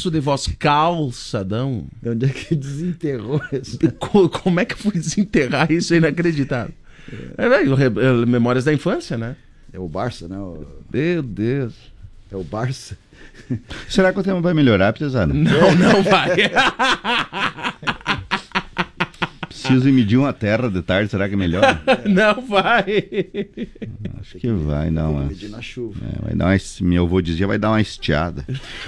grosso de voz, calçadão. De onde é que desenterrou isso? Como é que foi desenterrar isso? É inacreditável. Memórias da infância, né? É o Barça, né? Meu Deus. É o Barça. Será que o tema vai melhorar, pesado? Não vai. Preciso medir uma terra de tarde, será que é melhor? Não vai. Acho que vai dar uma... Medir na chuva. vai dar uma... Meu avô dizia, vai dar uma estiada.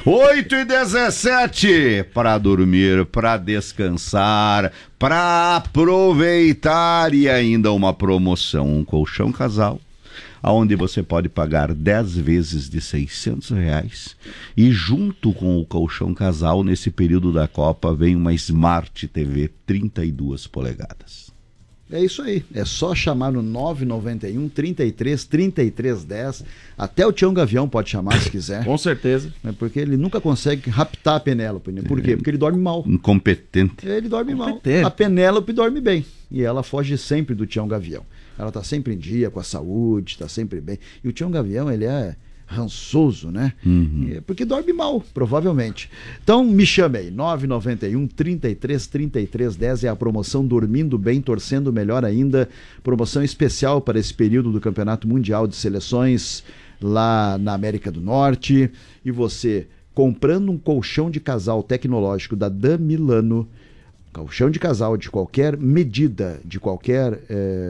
8h17, para dormir, para descansar, para aproveitar e ainda uma promoção, um colchão casal, onde você pode pagar 10 vezes de R$600 e junto com o colchão casal, nesse período da Copa, vem uma Smart TV 32 polegadas. É isso aí, é só chamar no 991 33 33 10, até o Tião Gavião pode chamar se quiser. Com certeza. Porque ele nunca consegue raptar a Penélope, né? Por quê? Porque ele dorme mal. Incompetente. Ele dorme mal. A Penélope dorme bem e ela foge sempre do Tião Gavião. Ela tá sempre em dia com a saúde, tá sempre bem. E o Tião Gavião, ele é rançoso, né? Porque dorme mal, provavelmente. Então, me chame aí, 991 33 33 10 é a promoção Dormindo Bem, Torcendo Melhor Ainda. Promoção especial para esse período do Campeonato Mundial de Seleções lá na América do Norte. E você, comprando um colchão de casal tecnológico da Dan Milano, colchão de casal de qualquer medida, de qualquer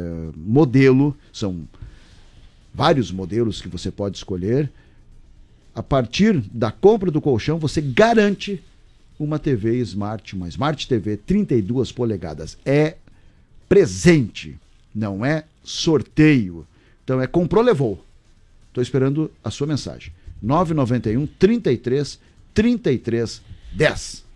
modelo, são vários modelos que você pode escolher. A partir da compra do colchão, você garante uma TV Smart, uma Smart TV 32 polegadas. É presente, não é sorteio. Então comprou, levou. Estou esperando a sua mensagem. 991 33 33 10.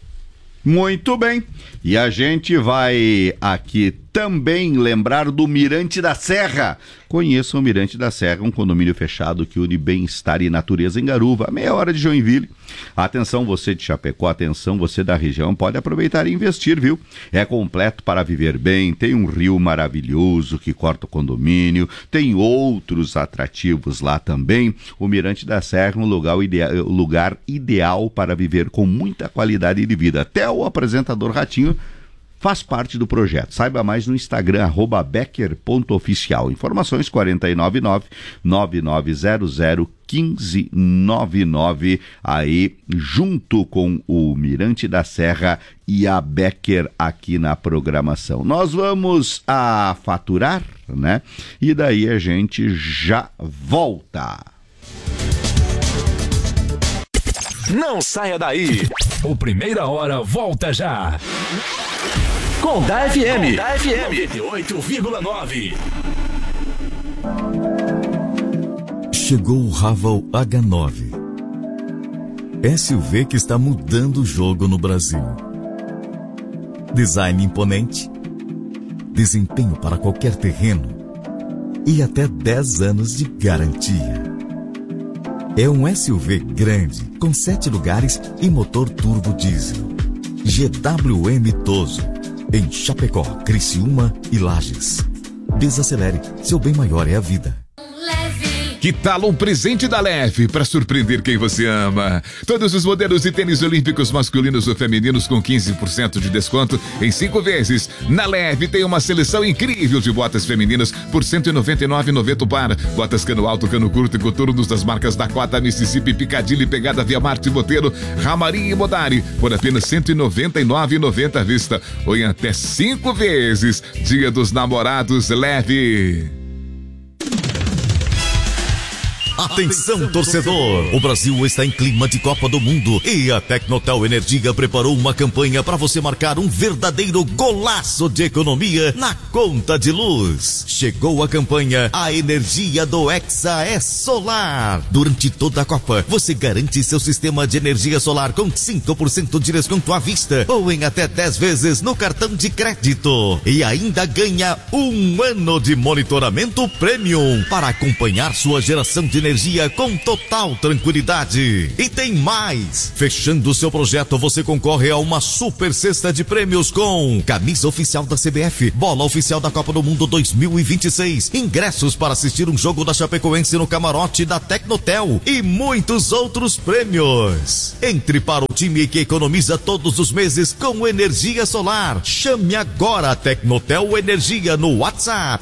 Muito bem, e a gente vai aqui também lembrar do Mirante da Serra. Conheça o Mirante da Serra, um condomínio fechado que une bem-estar e natureza em Garuva, a meia hora de Joinville. Atenção você de Chapecó, atenção você da região, pode aproveitar e investir, viu? É completo para viver bem, tem um rio maravilhoso que corta o condomínio, tem outros atrativos lá também. O Mirante da Serra é um lugar ideal para viver com muita qualidade de vida. Até o apresentador Ratinho faz parte do projeto. Saiba mais no Instagram, @becker.oficial. Informações 499-9900-1599, aí junto com o Mirante da Serra e a Becker aqui na programação. Nós vamos a faturar, né? E daí a gente já volta. Não saia daí. O Primeira Hora volta já. Com da FM 98,9. Chegou o Raval H9. SUV que está mudando o jogo no Brasil. Design imponente, desempenho para qualquer terreno e até 10 anos de garantia. É um SUV grande, com 7 lugares e motor turbo diesel. GWM Toso, em Chapecó, Criciúma e Lages. Desacelere, seu bem maior é a vida. Que tal um presente da Leve para surpreender quem você ama? Todos os modelos de tênis olímpicos masculinos ou femininos com 15% de desconto em 5 vezes. Na Leve tem uma seleção incrível de botas femininas por R$ 199,90 o par. Botas cano alto, cano curto e coturnos das marcas Dakota, Mississippi, Piccadilly, Pegada, Via Marte, Botelho, Ramari e Modari por apenas R$ 199,90 à vista ou em até 5 vezes. Dia dos Namorados Leve. Atenção, torcedor! O Brasil está em clima de Copa do Mundo e a Tecnotel Energia preparou uma campanha para você marcar um verdadeiro golaço de economia na conta de luz. Chegou a campanha A Energia do Hexa é Solar. Durante toda a Copa, você garante seu sistema de energia solar com 5% de desconto à vista ou em até 10 vezes no cartão de crédito. E ainda ganha 1 ano de monitoramento premium para acompanhar sua geração de energia com total tranquilidade. E tem mais! Fechando seu projeto, você concorre a uma super cesta de prêmios com camisa oficial da CBF, bola oficial da Copa do Mundo 2026, ingressos para assistir um jogo da Chapecoense no camarote da Tecnotel e muitos outros prêmios. Entre para o time que economiza todos os meses com energia solar. Chame agora a Tecnotel Energia no WhatsApp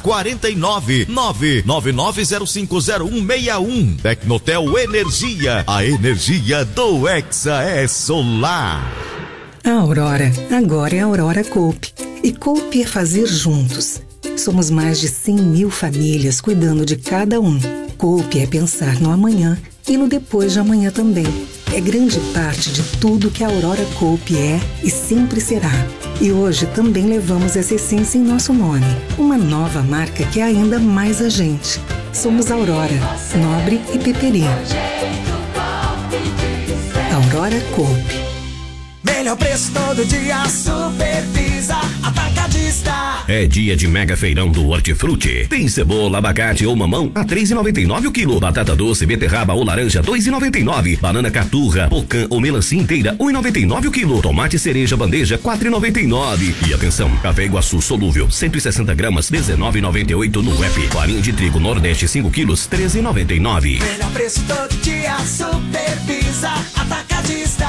49999050161. Tecnotel Energia, a energia do Hexa é solar. A Aurora agora é a Aurora Coop. E Coop é fazer juntos. Somos mais de 100 mil famílias cuidando de cada um. Coop é pensar no amanhã e no depois de amanhã também. É grande parte de tudo que a Aurora Coop é e sempre será. E hoje também levamos essa essência em nosso nome. Uma nova marca que é ainda mais a gente. Somos Aurora, Nobre e Peperi. Aurora Coop. Melhor preço todo dia, Supervisa Atacadista. É dia de mega feirão do Hortifruti. Tem cebola, abacate ou mamão a R$3,99 o quilo. Batata doce, beterraba ou laranja R$2,99. Banana caturra, pocã ou melancia inteira R$1,99 o quilo. Tomate cereja bandeja R$4,99. E atenção, café Iguaçu solúvel 160 gramas R$19,98 no app. Farinha de trigo Nordeste 5 quilos R$13,99. Melhor preço todo dia, Supervisa Atacadista.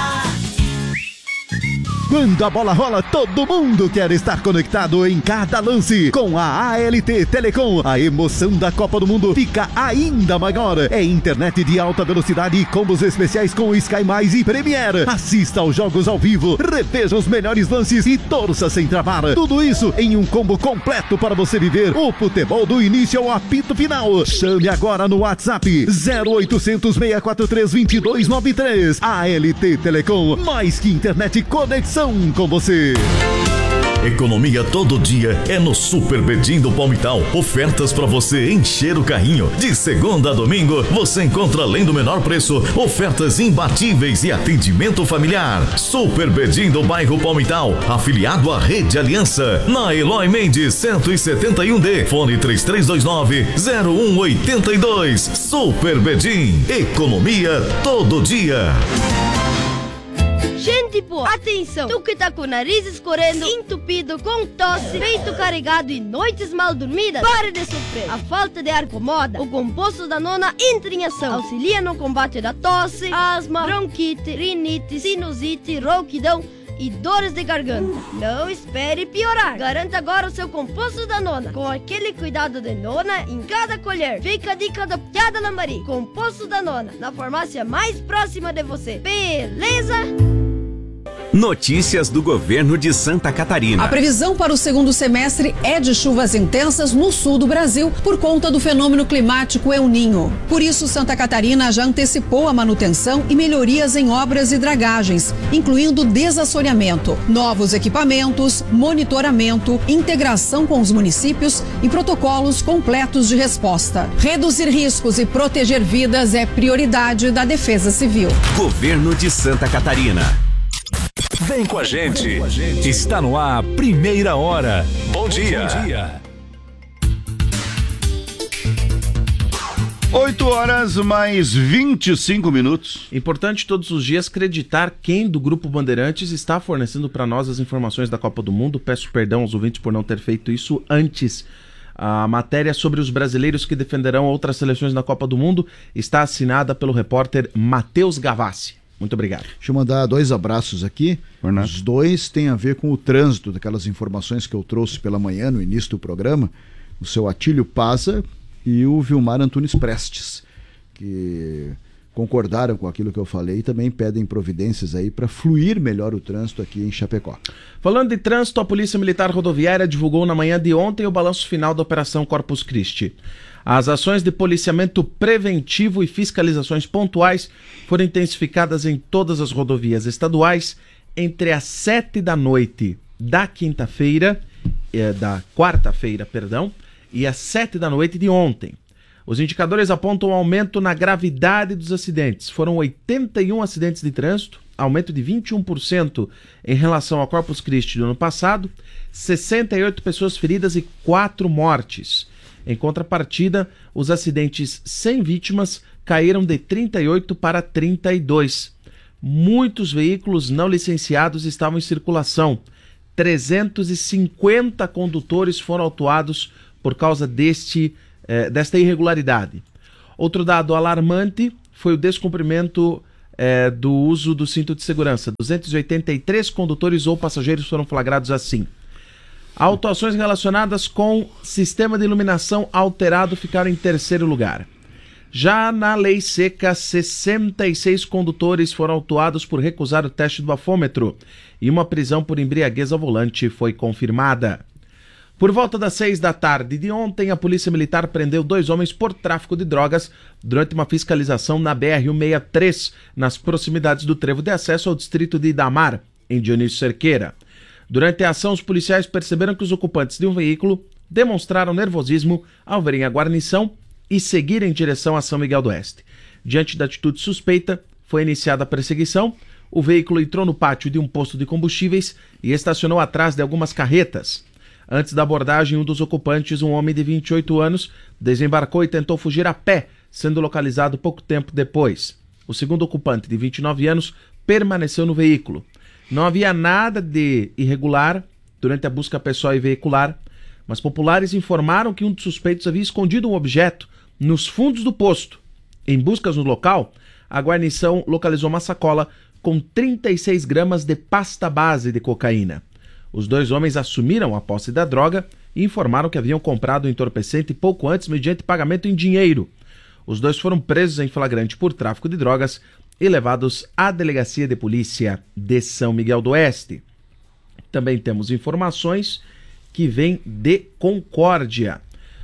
Quando a bola rola, todo mundo quer estar conectado em cada lance. Com a ALT Telecom, a emoção da Copa do Mundo fica ainda maior. É internet de alta velocidade e combos especiais com Sky Mais e Premiere. Assista aos jogos ao vivo, reveja os melhores lances e torça sem travar. Tudo isso em um combo completo para você viver o futebol do início ao apito final. Chame agora no WhatsApp 0800 643 2293. ALT Telecom, mais que internet, conexão com você. Economia todo dia é no Super Bedim do Palmital. Ofertas para você encher o carrinho. De segunda a domingo, você encontra, além do menor preço, ofertas imbatíveis e atendimento familiar. Super Bedim do bairro Palmital, afiliado à Rede Aliança. Na Eloy Mendes 171D, fone 3329-0182. Super Bedim, economia todo dia. Gente boa, atenção! Tu que tá com o nariz escorrendo, entupido, com tosse, peito carregado e noites mal dormidas, pare de sofrer! A falta de ar incomoda? O composto da Nona entra em ação. Auxilia no combate da tosse, asma, bronquite, rinite, sinusite, rouquidão e dores de garganta. Não espere piorar. Garanta agora o seu composto da Nona, com aquele cuidado de Nona em cada colher. Fica a dica da Piada Lambari. Composto da Nona, na farmácia mais próxima de você. Beleza? Notícias do governo de Santa Catarina. A previsão para o segundo semestre é de chuvas intensas no sul do Brasil por conta do fenômeno climático El Niño. Por isso, Santa Catarina já antecipou a manutenção e melhorias em obras e dragagens, incluindo desassoreamento, novos equipamentos, monitoramento, integração com os municípios e protocolos completos de resposta. Reduzir riscos e proteger vidas é prioridade da Defesa Civil. Governo de Santa Catarina. Vem com a gente. Está no ar, Primeira Hora. Bom dia. 8h mais 25. Importante todos os dias acreditar quem do Grupo Bandeirantes está fornecendo para nós as informações da Copa do Mundo. Peço perdão aos ouvintes por não ter feito isso antes. A matéria sobre os brasileiros que defenderão outras seleções na Copa do Mundo está assinada pelo repórter Matheus Gavassi. Muito obrigado. Deixa eu mandar 2 abraços aqui. Os 2 têm a ver com o trânsito, daquelas informações que eu trouxe pela manhã no início do programa. O seu Atílio Paza e o Vilmar Antunes Prestes, que concordaram com aquilo que eu falei e também pedem providências aí para fluir melhor o trânsito aqui em Chapecó. Falando de trânsito, a Polícia Militar Rodoviária divulgou na manhã de ontem o balanço final da Operação Corpus Christi. As ações de policiamento preventivo e fiscalizações pontuais foram intensificadas em todas as rodovias estaduais entre as 7 da noite da quarta-feira, e as 7 da noite de ontem. Os indicadores apontam um aumento na gravidade dos acidentes. Foram 81 acidentes de trânsito, aumento de 21% em relação ao Corpus Christi do ano passado, 68 pessoas feridas e 4 mortes. Em contrapartida, os acidentes sem vítimas caíram de 38 para 32. Muitos veículos não licenciados estavam em circulação. 350 condutores foram autuados por causa desta irregularidade. Outro dado alarmante foi o descumprimento do uso do cinto de segurança. 283 condutores ou passageiros foram flagrados assim. Autuações relacionadas com sistema de iluminação alterado ficaram em terceiro lugar. Já na lei seca, 66 condutores foram autuados por recusar o teste do bafômetro e uma prisão por embriaguez ao volante foi confirmada. Por volta das 6 da tarde de ontem, a Polícia Militar prendeu 2 homens por tráfico de drogas durante uma fiscalização na BR-163, nas proximidades do trevo de acesso ao distrito de Idamar, em Dionísio Cerqueira. Durante a ação, os policiais perceberam que os ocupantes de um veículo demonstraram nervosismo ao verem a guarnição e seguir em direção a São Miguel do Oeste. Diante da atitude suspeita, foi iniciada a perseguição. O veículo entrou no pátio de um posto de combustíveis e estacionou atrás de algumas carretas. Antes da abordagem, um dos ocupantes, um homem de 28 anos, desembarcou e tentou fugir a pé, sendo localizado pouco tempo depois. O segundo ocupante, de 29 anos, permaneceu no veículo. Não havia nada de irregular durante a busca pessoal e veicular, mas populares informaram que um dos suspeitos havia escondido um objeto nos fundos do posto. Em buscas no local, a guarnição localizou uma sacola com 36 gramas de pasta base de cocaína. Os 2 homens assumiram a posse da droga e informaram que haviam comprado o entorpecente pouco antes mediante pagamento em dinheiro. Os 2 foram presos em flagrante por tráfico de drogas e levados à Delegacia de Polícia de São Miguel do Oeste. Também temos informações que vêm de Concórdia.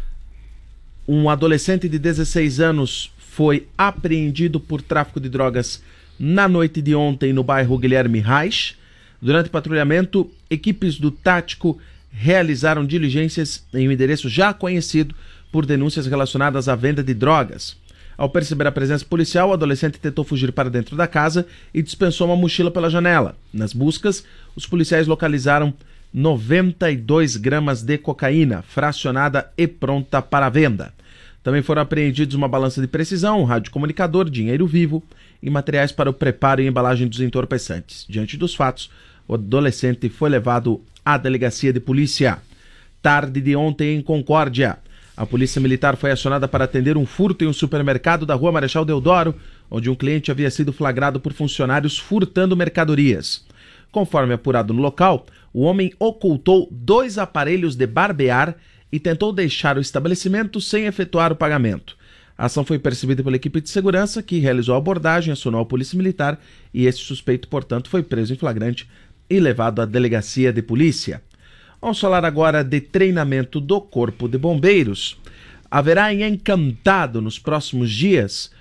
Um adolescente de 16 anos foi apreendido por tráfico de drogas na noite de ontem no bairro Guilherme Reich. Durante patrulhamento, equipes do Tático realizaram diligências em um endereço já conhecido por denúncias relacionadas à venda de drogas. Ao perceber a presença policial, o adolescente tentou fugir para dentro da casa e dispensou uma mochila pela janela. Nas buscas, os policiais localizaram 92 gramas de cocaína, fracionada e pronta para venda. Também foram apreendidos uma balança de precisão, um radiocomunicador, dinheiro vivo e materiais para o preparo e embalagem dos entorpecentes. Diante dos fatos, o adolescente foi levado à Delegacia de Polícia. Tarde de ontem, em Concórdia, a Polícia Militar foi acionada para atender um furto em um supermercado da Rua Marechal Deodoro, onde um cliente havia sido flagrado por funcionários furtando mercadorias. Conforme apurado no local, o homem ocultou 2 aparelhos de barbear e tentou deixar o estabelecimento sem efetuar o pagamento. A ação foi percebida pela equipe de segurança, que realizou a abordagem, acionou a Polícia Militar e esse suspeito, portanto, foi preso em flagrante e levado à Delegacia de Polícia. Vamos falar agora de treinamento do Corpo de Bombeiros. Haverá em Encantado, nos próximos dias,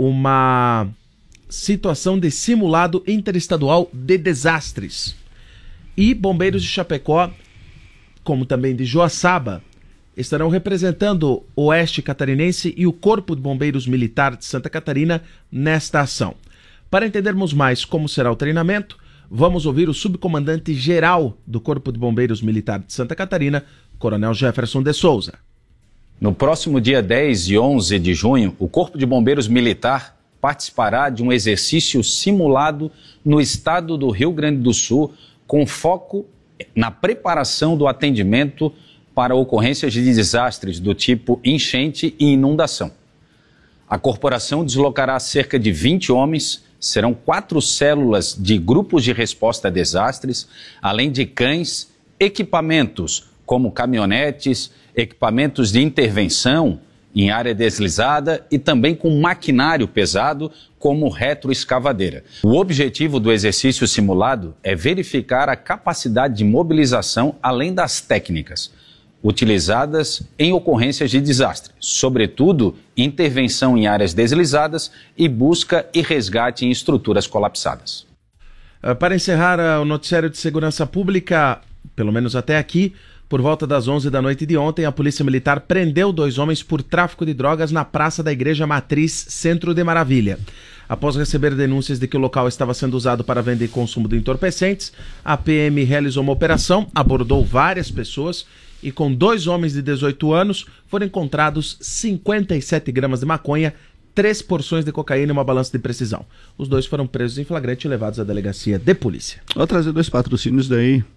uma situação de simulado interestadual de desastres. E bombeiros de Chapecó, como também de Joaçaba, estarão representando o Oeste Catarinense e o Corpo de Bombeiros Militar de Santa Catarina nesta ação. Para entendermos mais como será o treinamento, vamos ouvir o subcomandante-geral do Corpo de Bombeiros Militar de Santa Catarina, Coronel Jefferson de Souza. No próximo dia 10 e 11 de junho, o Corpo de Bombeiros Militar participará de um exercício simulado no estado do Rio Grande do Sul, com foco na preparação do atendimento para ocorrências de desastres do tipo enchente e inundação. A corporação deslocará cerca de 20 homens. Serão 4 células de grupos de resposta a desastres, além de cães, equipamentos como caminhonetes, equipamentos de intervenção em área deslizada e também com maquinário pesado como retroescavadeira. O objetivo do exercício simulado é verificar a capacidade de mobilização além das técnicas utilizadas em ocorrências de desastre, sobretudo intervenção em áreas deslizadas e busca e resgate em estruturas colapsadas. Para encerrar o noticiário de segurança pública, pelo menos até aqui, por volta das 11 da noite de ontem, a Polícia Militar prendeu 2 homens por tráfico de drogas na Praça da Igreja Matriz, Centro de Maravilha. Após receber denúncias de que o local estava sendo usado para venda e consumo de entorpecentes, a PM realizou uma operação, abordou várias pessoas e com 2 homens de 18 anos foram encontrados 57 gramas de maconha, 3 porções de cocaína e uma balança de precisão. Os 2 foram presos em flagrante e levados à Delegacia de Polícia. Vou trazer 2 patrocínios daí.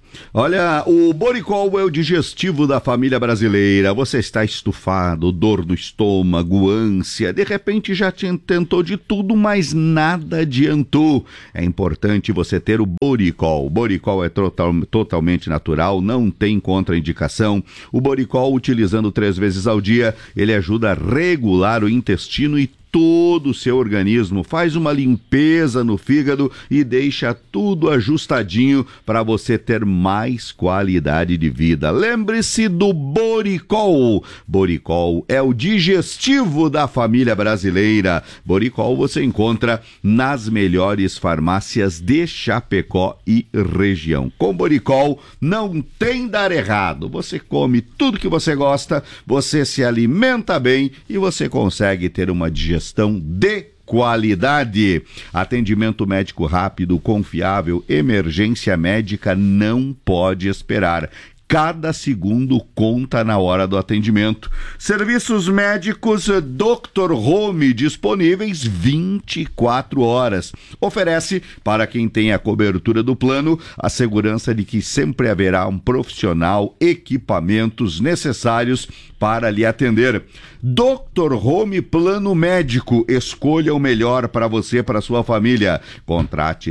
Olha, o Boricol é o digestivo da família brasileira. Você está estufado, dor no estômago, ânsia. De repente já tentou de tudo, mas nada adiantou. É importante você ter o Boricol. O Boricol é totalmente natural, não tem contraindicação. O Boricol, utilizando 3 vezes ao dia, ele ajuda a regular o intestino e todo o seu organismo, faz uma limpeza no fígado e deixa tudo ajustadinho para você ter mais qualidade de vida. Lembre-se do Boricol. Boricol é o digestivo da família brasileira. Boricol você encontra nas melhores farmácias de Chapecó e região. Com Boricol não tem dar errado. Você come tudo que você gosta, você se alimenta bem e você consegue ter uma digestão de qualidade. Atendimento médico rápido, confiável, emergência médica não pode esperar. Cada segundo conta na hora do atendimento. Serviços médicos Dr. Home disponíveis 24 horas. Oferece para quem tem a cobertura do plano a segurança de que sempre haverá um profissional, equipamentos necessários para lhe atender. Dr. Home Plano Médico. Escolha o melhor para você e para sua família. Contrate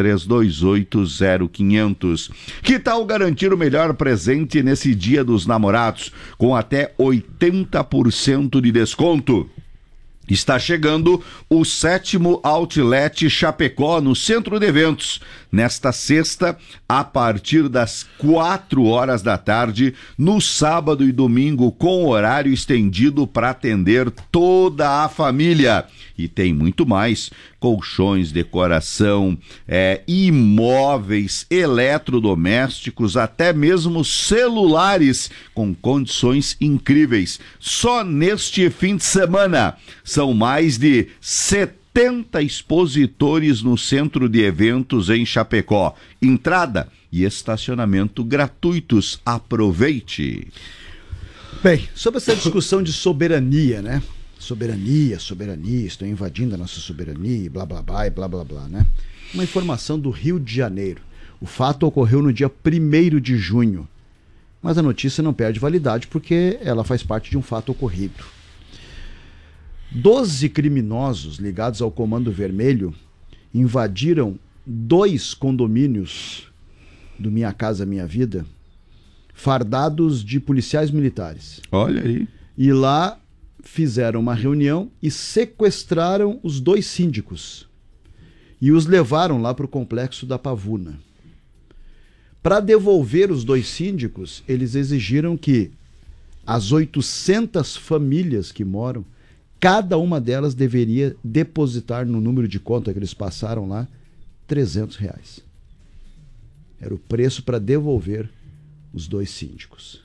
33280500. Que tal garantir o melhor presente nesse Dia dos Namorados com até 80% de desconto? Está chegando o 7º Outlet Chapecó, no Centro de Eventos. Nesta sexta, a partir das 4 horas da tarde, no sábado e domingo, com horário estendido para atender toda a família. E tem muito mais: colchões, decoração, imóveis, eletrodomésticos, até mesmo celulares com condições incríveis. Só neste fim de semana são mais de 70 expositores no Centro de Eventos em Chapecó. Entrada e estacionamento gratuitos. Aproveite! Bem, sobre essa discussão de soberania, né? Soberania, estou invadindo a nossa soberania e blá blá blá e blá blá blá, né? Uma informação do Rio de Janeiro. O fato ocorreu no dia 1º de junho, mas a notícia não perde validade porque ela faz parte de um fato ocorrido. 12 criminosos ligados ao Comando Vermelho invadiram 2 condomínios do Minha Casa Minha Vida, fardados de policiais militares. Olha aí. E lá fizeram uma reunião e sequestraram os 2 síndicos e os levaram lá para o complexo da Pavuna. Para devolver os 2 síndicos, eles exigiram que as 800 famílias que moram, cada uma delas deveria depositar no número de conta que eles passaram lá R$300. Era o preço para devolver os 2 síndicos.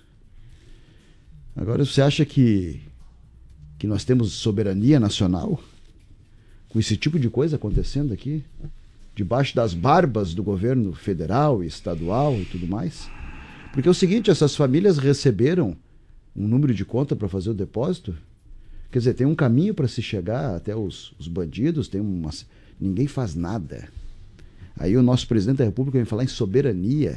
Agora, você acha que nós temos soberania nacional com esse tipo de coisa acontecendo aqui, debaixo das barbas do governo federal e estadual e tudo mais? Porque é o seguinte, essas famílias receberam um número de conta para fazer o depósito. Quer dizer, tem um caminho para se chegar até os bandidos, ninguém faz nada. Aí o nosso presidente da República vem falar em soberania.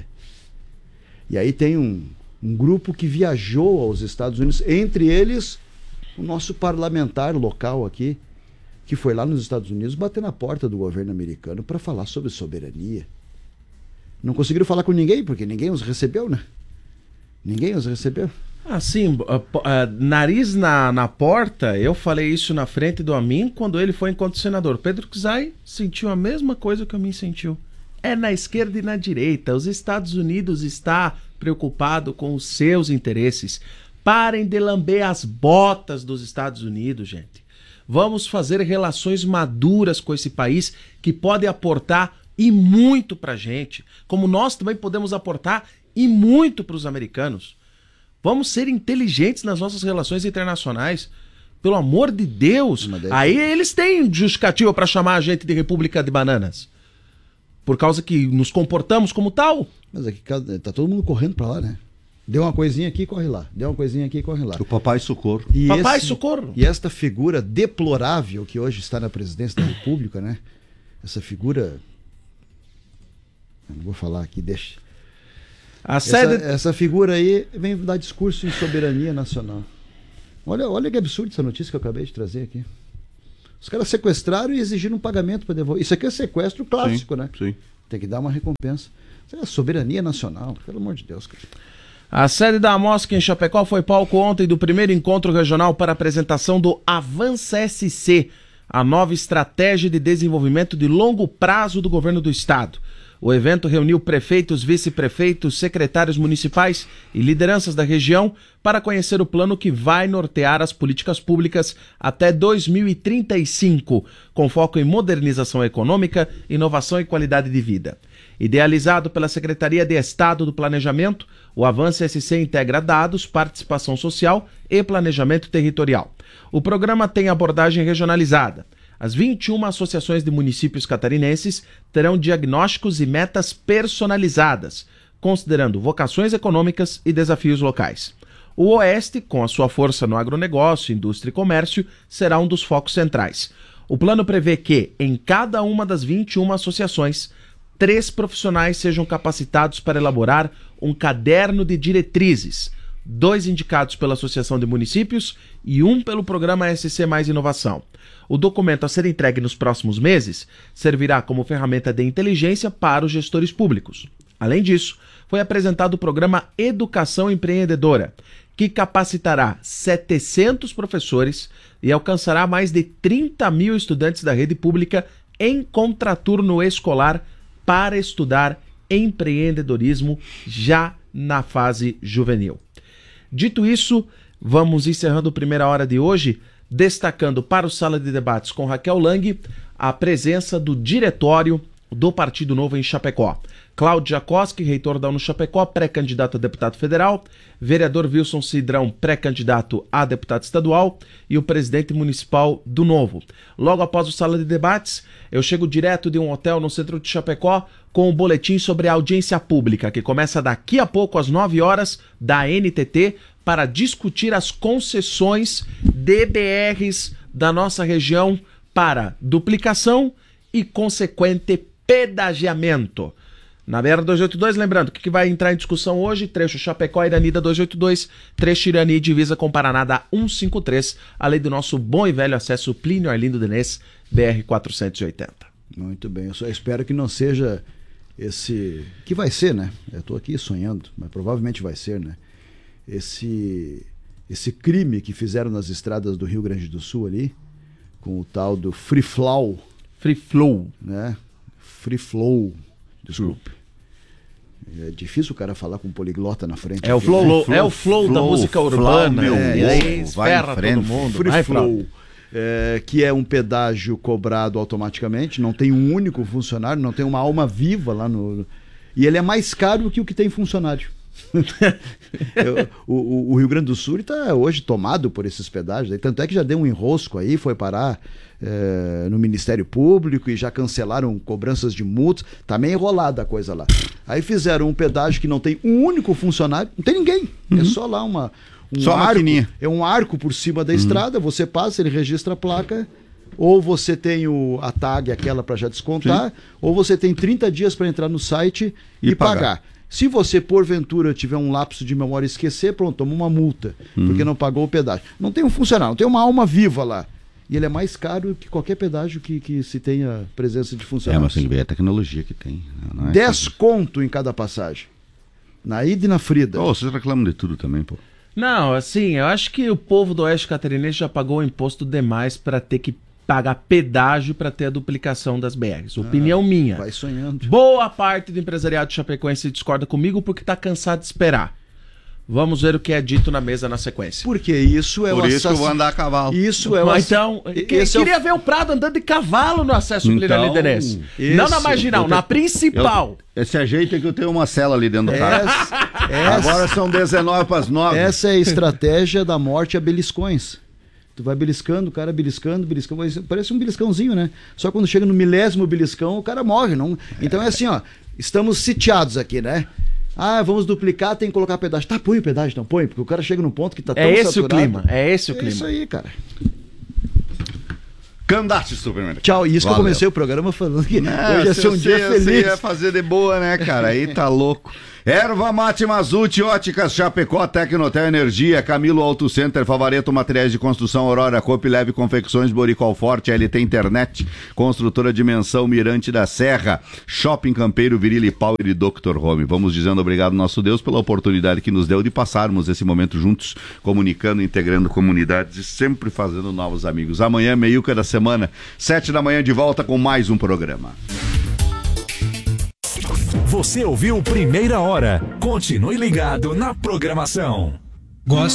E aí tem um grupo que viajou aos Estados Unidos, entre eles o nosso parlamentar local aqui, que foi lá nos Estados Unidos bater na porta do governo americano para falar sobre soberania. Não conseguiram falar com ninguém, porque ninguém os recebeu, né? Ninguém os recebeu. Assim, nariz na porta, eu falei isso na frente do Amin quando ele foi enquanto senador. Pedro Czai sentiu a mesma coisa que o Amin sentiu. É na esquerda e na direita. Os Estados Unidos está preocupado com os seus interesses. Parem de lamber as botas dos Estados Unidos, gente. Vamos fazer relações maduras com esse país que pode aportar e muito pra gente, como nós também podemos aportar e muito para os americanos. Vamos ser inteligentes nas nossas relações internacionais. Pelo amor de Deus. Aí eles têm justificativa para chamar a gente de República de Bananas. Por causa que nos comportamos como tal. Mas aqui tá todo mundo correndo para lá, né? Deu uma coisinha aqui, corre lá. Deu uma coisinha aqui, corre lá. O papai socorro. Socorro. E esta figura deplorável que hoje está na presidência da República, né? Essa figura... Eu não vou falar aqui, deixa. Essa figura aí vem dar discurso em soberania nacional. Olha que absurdo essa notícia que eu acabei de trazer aqui. Os caras sequestraram e exigiram um pagamento para devolver. Isso aqui é sequestro clássico, né? Sim. Tem que dar uma recompensa. Isso é soberania nacional, pelo amor de Deus, cara. A sede da Amosc em Chapecó foi palco ontem do primeiro encontro regional para apresentação do Avança SC, a nova estratégia de desenvolvimento de longo prazo do governo do estado. O evento reuniu prefeitos, vice-prefeitos, secretários municipais e lideranças da região para conhecer o plano que vai nortear as políticas públicas até 2035, com foco em modernização econômica, inovação e qualidade de vida. Idealizado pela Secretaria de Estado do Planejamento, o Avança SC integra dados, participação social e planejamento territorial. O programa tem abordagem regionalizada. As 21 associações de municípios catarinenses terão diagnósticos e metas personalizadas, considerando vocações econômicas e desafios locais. O Oeste, com a sua força no agronegócio, indústria e comércio, será um dos focos centrais. O plano prevê que, em cada uma das 21 associações, 3 profissionais sejam capacitados para elaborar um caderno de diretrizes, 2 indicados pela Associação de Municípios e 1 pelo Programa SC Mais Inovação. O documento a ser entregue nos próximos meses servirá como ferramenta de inteligência para os gestores públicos. Além disso, foi apresentado o programa Educação Empreendedora, que capacitará 700 professores e alcançará mais de 30 mil estudantes da rede pública em contraturno escolar para estudar empreendedorismo já na fase juvenil. Dito isso, vamos encerrando a primeira hora de hoje, destacando para o Sala de Debates com Raquel Lang a presença do diretório do Partido Novo em Chapecó. Cláudio Jacoski, reitor da UNO Chapecó, pré-candidato a deputado federal, vereador Wilson Cidrão, pré-candidato a deputado estadual e o presidente municipal do Novo. Logo após o Sala de Debates, eu chego direto de um hotel no centro de Chapecó com o boletim sobre a audiência pública, que começa daqui a pouco às 9 horas da NTT para discutir as concessões de BRs da nossa região para duplicação e consequente pedagiamento. Na BR-282, lembrando, o que vai entrar em discussão hoje? Trecho Chapecó-Irani da 282, trecho Irani divisa com Paraná da 153, além do nosso bom e velho acesso Plínio Arlindo Denês, BR-480. Muito bem, eu só espero que não seja esse... que vai ser, né? Eu estou aqui sonhando, mas provavelmente vai ser, né? Esse crime que fizeram nas estradas do Rio Grande do Sul ali, com o tal do Free Flow. Free Flow. Né? Free Flow. Desculpe. É difícil o cara falar com um poliglota na frente. É o flow da música urbana. E aí esferra todo mundo. Free Flow. Que é um pedágio cobrado automaticamente, não tem um único funcionário, não tem uma alma viva lá no... E ele é mais caro que o que tem funcionário. O Rio Grande do Sul está hoje tomado por esses pedágios, tanto é que já deu um enrosco aí, foi parar no Ministério Público e já cancelaram cobranças de multas, tá meio enrolada a coisa lá. Aí fizeram um pedágio que não tem um único funcionário, não tem ninguém, é só lá só arco, maquininha. é um arco por cima da estrada, você passa, ele registra a placa, ou você tem a tag aquela para já descontar, ou você tem 30 dias para entrar no site e pagar. Se você, porventura, tiver um lapso de memória e esquecer, pronto, toma uma multa, porque não pagou o pedágio. Não tem um funcionário, não tem uma alma viva lá. E ele é mais caro que qualquer pedágio que se tenha presença de funcionários. Mas tem que ver a tecnologia que tem. Não é 10 conto em cada passagem. Na ida e na frida. Vocês reclamam de tudo também, pô. Não, assim, eu acho que o povo do Oeste Catarinense já pagou imposto demais para ter que pagar pedágio para ter a duplicação das BRs. Opinião minha. Vai sonhando. Boa parte do empresariado chapecoense discorda comigo porque está cansado de esperar. Vamos ver o que é dito na mesa na sequência. Porque isso é Por isso que eu vou andar a cavalo. Isso é Então, queria ver o Prado andando de cavalo no acesso Plínio Arlindo Denês. Não na marginal, na principal. Esse ajeito é que eu tenho uma cela ali dentro do carro. Agora são 19 para as 9. Essa é a estratégia da morte a beliscões. Tu vai beliscando, o cara beliscando, parece um beliscãozinho, né? Só quando chega no 10º beliscão, o cara morre. Não... Então é assim, ó, estamos sitiados aqui, né? Vamos duplicar, tem que colocar pedágio. Tá, põe o pedágio, não põe, porque o cara chega num ponto que tá tão saturado. É esse o clima. É isso aí, cara. Candate Supermercado. Tchau, isso que eu comecei o programa falando que hoje ia ser um dia feliz. Você ia fazer de boa, né, cara? Aí tá louco. Erva Mate Mazute, Óticas Chapecó, Tecnotel Energia, Camilo Auto Center, Favareto Materiais de Construção, Aurora Coop, Leve Confecções, Boricol Forte, LT Internet, Construtora Dimensão, Mirante da Serra, Shopping Campeiro, Virilli Power e Dr. Home. Vamos dizendo obrigado, nosso Deus, pela oportunidade que nos deu de passarmos esse momento juntos, comunicando, integrando comunidades e sempre fazendo novos amigos. Amanhã, meiuca da semana, 7 da manhã, de volta com mais um programa. Você ouviu Primeira Hora. Continue ligado na programação. Gosto